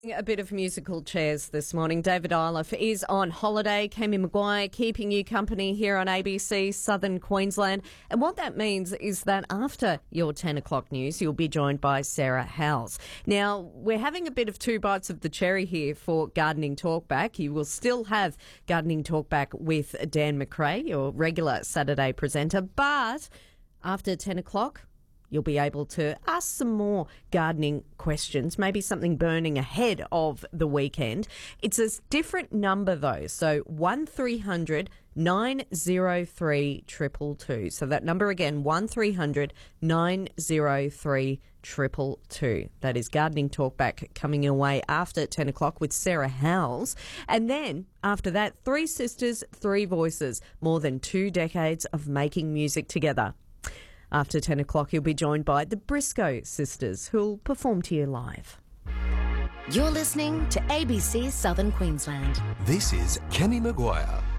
A bit of musical chairs this morning. David Iliff is on holiday. Kemi Maguire keeping you company here on ABC Southern Queensland. And what that means is that after your 10 o'clock news, you'll be joined by Sarah Howells. Now, we're having a bit of two bites of the cherry here for Gardening Talkback. You will still have Gardening Talkback with Dan McRae, your regular Saturday presenter. But after 10 o'clock, you'll be able to ask some more gardening questions, maybe something burning ahead of the weekend. It's a different number though, so 1300 903 222. So that number again, 1300 903 222. That is Gardening Talkback coming your way after 10 o'clock with Sarah Howells. And then after that, Three Sisters, Three Voices, more than 2 decades of making music together. After 10 o'clock, you'll be joined by the Briscoe Sisters, who'll perform to you live. You're listening to ABC Southern Queensland. This is Kemi Maguire.